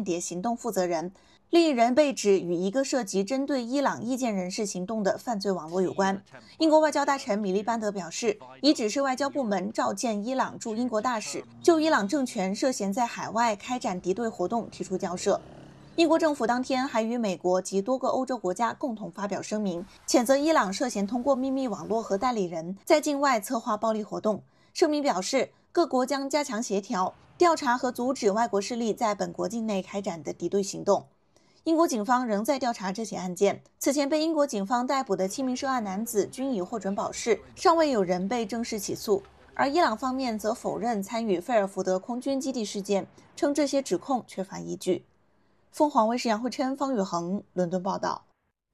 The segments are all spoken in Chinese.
谍行动负责人，另一人被指与一个涉及针对伊朗意见人士行动的犯罪网络有关。英国外交大臣米利班德表示，已指示外交部门召见伊朗驻英国大使，就伊朗政权涉嫌在海外开展敌对活动提出交涉。英国政府当天还与美国及多个欧洲国家共同发表声明，谴责伊朗涉嫌通过秘密网络和代理人在境外策划暴力活动。声明表示，各国将加强协调、调查和阻止外国势力在本国境内开展的敌对行动。英国警方仍在调查这起案件。此前被英国警方逮捕的7名涉案男子均已获准保释，尚未有人被正式起诉。而伊朗方面则否认参与费尔福德空军基地事件，称这些指控缺乏依据。凤凰卫视杨慧琛、方宇恒伦敦报道。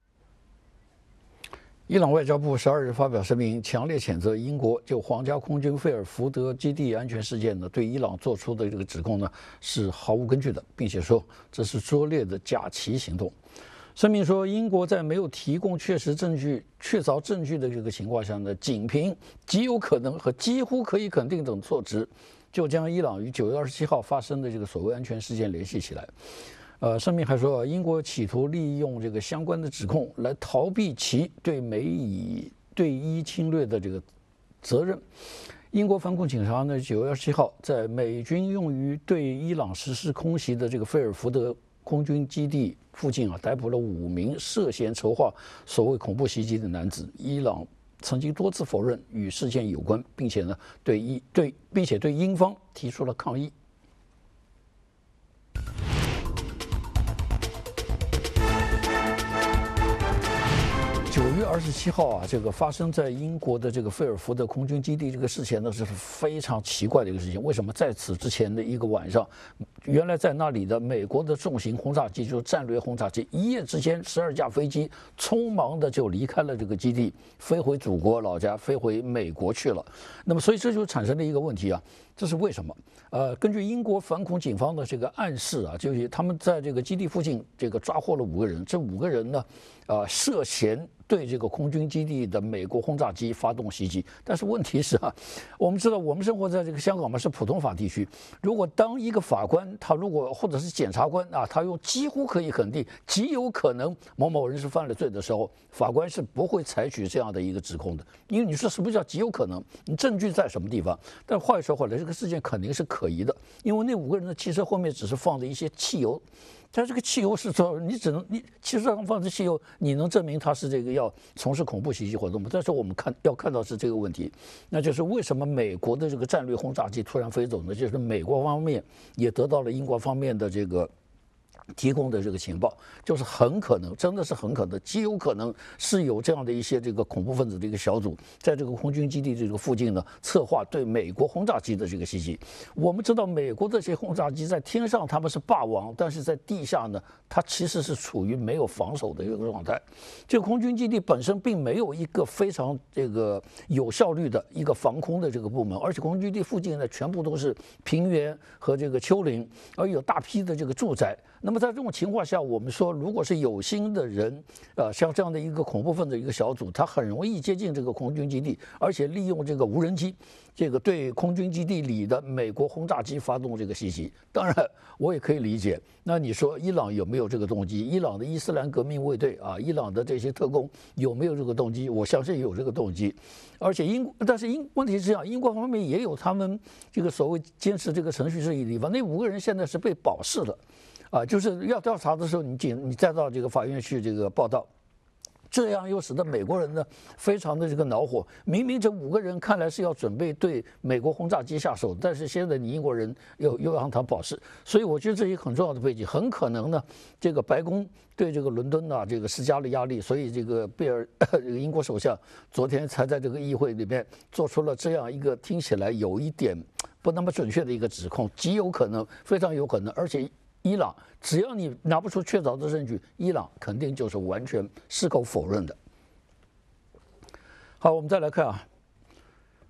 伊朗外交部12日发表声明，强烈谴责英国就皇家空军费尔福德基地安全事件呢，对伊朗做出的这个指控呢是毫无根据的，并且说这是拙劣的假旗行动。声明说，英国在没有提供确凿证据的这个情况下呢，仅凭极有可能和几乎可以肯定等措辞，就将伊朗与9月27号发生的这个所谓安全事件联系起来。声明还说，英国企图利用这个相关的指控来逃避其对美以对伊侵略的这个责任。英国反恐警察呢，9月27号在美军用于对伊朗实施空袭的这个费尔福德空军基地附近逮捕了5名涉嫌筹划所谓恐怖袭击的男子。伊朗曾经多次否认与事件有关，并且呢对英方提出了抗议。9月27号这个发生在英国的这个费尔福德空军基地这个事情呢，是非常奇怪的一个事情。为什么在此之前的一个晚上，原来在那里的美国的重型轰炸机，就是战略轰炸机，一夜之间12架飞机匆忙的就离开了这个基地，飞回祖国老家，飞回美国去了。那么，所以这就产生了一个问题啊，这是为什么？根据英国反恐警方的这个暗示啊，就是他们在这个基地附近这个抓获了5个人，这5个人呢，涉嫌对这个空军基地的美国轰炸机发动袭击。但是问题是我们知道我们生活在这个香港嘛，是普通法地区。如果当一个法官他如果或者是检察官他用几乎可以肯定、极有可能某某人是犯了罪的时候，法官是不会采取这样的一个指控的。因为你说什么叫极有可能？你证据在什么地方？但话又说回来，这个事件肯定是可疑的，因为那5个人的汽车后面只是放着一些汽油。但这个汽油是说，你汽车上放着汽油，你能证明他是这个要从事恐怖袭击活动吗？但是我们要看到是这个问题，那就是为什么美国的这个战略轰炸机突然飞走呢？就是美国方面也得到了英国方面的这个提供的这个情报，就是很可能，真的是很可能，极有可能是有这样的一些这个恐怖分子的一个小组，在这个空军基地这个附近呢，策划对美国轰炸机的这个袭击。我们知道，美国这些轰炸机在天上他们是霸王，但是在地下呢，它其实是处于没有防守的一个状态。这个空军基地本身并没有一个非常这个有效率的一个防空的这个部门，而且空军基地附近呢，全部都是平原和这个丘陵，而有大批的这个住宅。那么在这种情况下，我们说，如果是有心的人，像这样的一个恐怖分子一个小组，他很容易接近这个空军基地，而且利用这个无人机，这个对空军基地里的美国轰炸机发动这个袭击。当然，我也可以理解。那你说伊朗有没有这个动机？伊朗的伊斯兰革命卫队伊朗的这些特工有没有这个动机？我相信有这个动机。而且但是问题是这样，英国方面也有他们这个所谓坚持这个程序正义的地方。那5个人现在是被保释了。就是要调查的时候，你再到这个法院去这个报道，这样又使得美国人呢非常的这个恼火。明明这5个人看来是要准备对美国轰炸机下手，但是现在你英国人又让他保释，所以我觉得这一个很重要的背景，很可能呢，这个白宫对这个伦敦这个施加了压力，所以这个这个英国首相昨天才在这个议会里面做出了这样一个听起来有一点不那么准确的一个指控，极有可能，非常有可能，而且伊朗只要你拿不出确凿的证据，伊朗肯定就是完全矢口否认的。好，我们再来看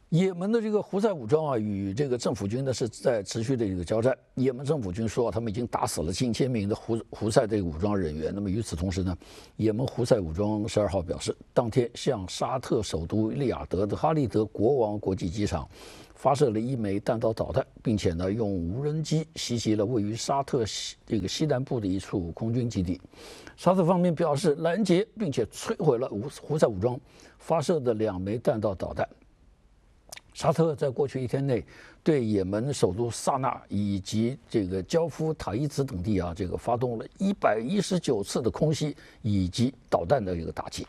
也门的这个胡塞武装啊，与这个政府军呢是在持续的一个交战。也门政府军说，他们已经打死了近千名的胡塞这个武装人员。那么与此同时呢，也门胡塞武装12号表示，当天向沙特首都利雅得的哈利德国王国际机场发射了1枚弹道导弹，并且呢用无人机袭击了位于沙特这个西南部的一处空军基地。沙特方面表示拦截并且摧毁了胡塞武装发射的2枚弹道导弹。沙特在过去1天内对也门首都萨那以及这个焦夫塔伊兹等地啊，这个发动了119次的空袭以及导弹的这个打击。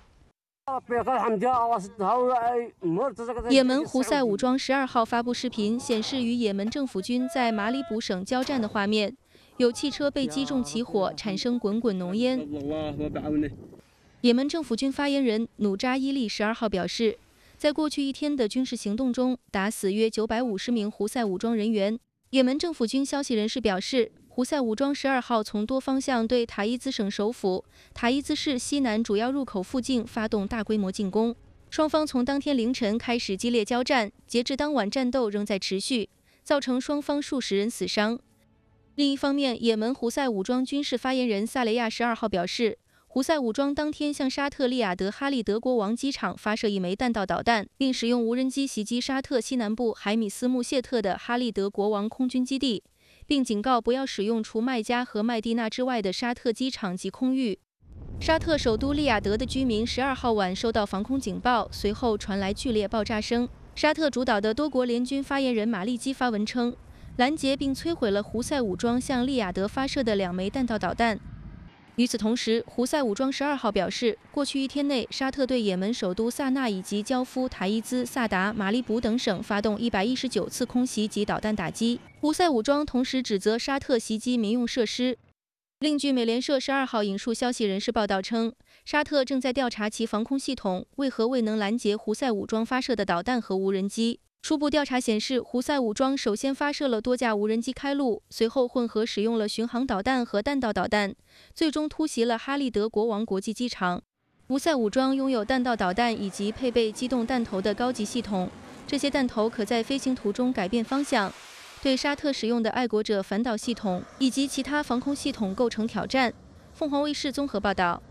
也门胡塞武装12号发布视频，显示与也门政府军在马里卜省交战的画面，有汽车被击中起火，产生滚滚浓烟。也门政府军发言人努扎伊利12号表示，在过去1天的军事行动中，打死约950名胡塞武装人员。也门政府军消息人士表示，胡塞武装12号从多方向对塔伊兹省首府塔伊兹市西南主要入口附近发动大规模进攻。双方从当天凌晨开始激烈交战，截至当晚战斗仍在持续，造成双方数十人死伤。另一方面，也门胡塞武装军事发言人萨雷亚12号表示，胡塞武装当天向沙特利雅得哈利德国王机场发射1枚弹道导弹，并使用无人机袭击沙特西南部海米斯穆谢特的哈利德国王空军基地，并警告不要使用除麦加和麦地那之外的沙特机场及空域。沙特首都利雅得的居民12号晚收到防空警报，随后传来剧烈爆炸声。沙特主导的多国联军发言人马利基发文称，拦截并摧毁了胡塞武装向利雅得发射的2枚弹道导弹。与此同时，胡塞武装12号表示，过去1天内，沙特对也门首都萨那以及焦夫、塔伊兹、萨达、马里卜等省发动119次空袭及导弹打击。胡塞武装同时指责沙特袭击民用设施。另据美联社12号引述消息人士报道称，沙特正在调查其防空系统为何未能拦截胡塞武装发射的导弹和无人机。初步调查显示，胡塞武装首先发射了多架无人机开路，随后混合使用了巡航导弹和弹道导弹，最终突袭了哈利德国王国际机场。胡塞武装拥有弹道导弹以及配备机动弹头的高级系统，这些弹头可在飞行途中改变方向，对沙特使用的爱国者反导系统以及其他防空系统构成挑战。凤凰卫视综合报道。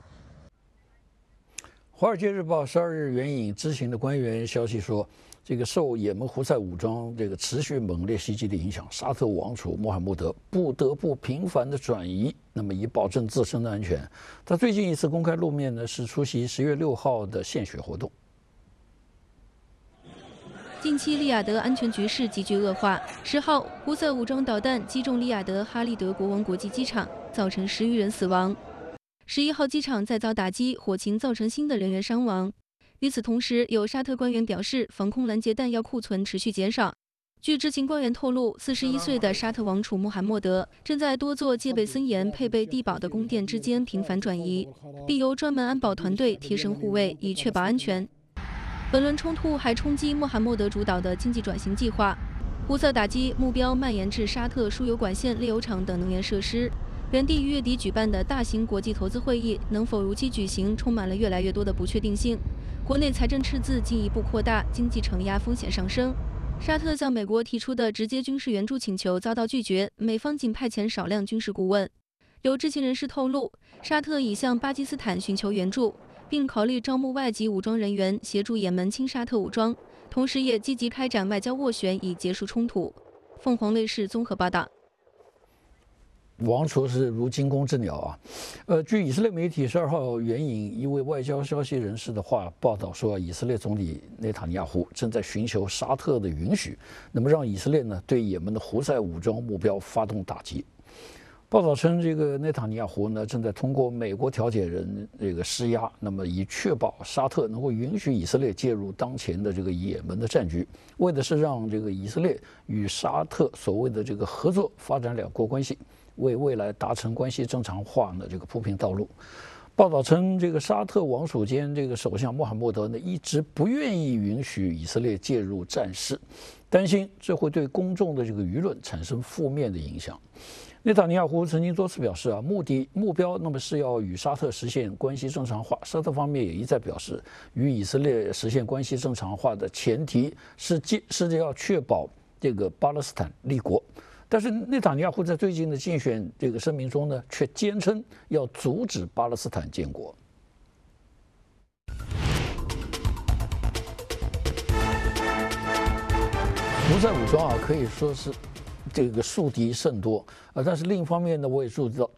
《华尔街日报》12日援引知情的官员消息说，这个受也门胡塞武装这个持续猛烈袭击的影响，沙特王储穆罕默德不得不频繁的转移，那么以保证自身的安全。他最近一次公开露面呢，是出席10月6号的献血活动。 近期利雅得安全局势急剧恶化。10号，胡塞武装导弹击中利雅得哈利德国王国际机场，造成10余人死亡。11号，机场再遭打击，火情造成新的人员伤亡。与此同时，有沙特官员表示，防空拦截弹药库存持续减少。据知情官员透露，41岁的沙特王储穆罕默德正在多座戒备森严、配备地堡的宫殿之间频繁转移，并由专门安保团队贴身护卫，以确保安全。本轮冲突还冲击穆罕默德主导的经济转型计划，胡塞打击目标蔓延至沙特输油管线、炼油厂等能源设施。原定于月底举办的大型国际投资会议能否如期举行，充满了越来越多的不确定性。国内财政赤字进一步扩大，经济承压风险上升。沙特向美国提出的直接军事援助请求遭到拒绝，美方仅派遣少量军事顾问。有知情人士透露，沙特已向巴基斯坦寻求援助，并考虑招募外籍武装人员协助也门亲沙特武装，同时也积极开展外交斡旋以结束冲突。凤凰卫视综合报道。 王储是如惊弓之鸟啊！据以色列媒体12号援引一位外交消息人士的话报道说，以色列总理内塔尼亚胡正在寻求沙特的允许，那么让以色列呢对也门的胡塞武装目标发动打击。报道称，这个内塔尼亚胡呢正在通过美国调解人这个施压，那么以确保沙特能够允许以色列介入当前的这个也门的战局，为的是让这个以色列与沙特所谓的这个合作发展两国关系，为未来达成关系正常化呢这个铺平道路。报道称，这个沙特王储兼这个首相穆罕默德呢一直不愿意允许以色列介入战事，担心这会对公众的这个舆论产生负面的影响。 内塔尼亚胡曾经多次表示啊，目标那么是要与沙特实现关系正常化。沙特方面也一再表示，与以色列实现关系正常化的前提是要确保这个巴勒斯坦立国。但是内塔尼亚胡在最近的竞选这个声明中呢，却坚称要阻止巴勒斯坦建国。胡塞武装啊，可以说是这个树敌甚多但是另一方面呢，我也